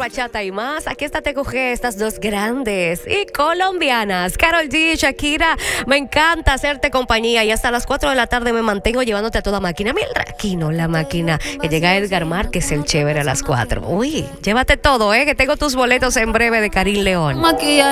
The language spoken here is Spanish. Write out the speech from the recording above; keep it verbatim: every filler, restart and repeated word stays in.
bachata y más. Aquí está Te Coge, estas dos grandes y colombianas, Karol G, Shakira. Me encanta hacerte compañía y hasta las cuatro de la tarde me mantengo llevándote a toda máquina. Mira el Raquino, la máquina. Que llega Edgar Márquez, el chévere, a las cuatro. Uy, llévate todo, eh, que tengo tus boletos en breve de Karim León. Maquillaje.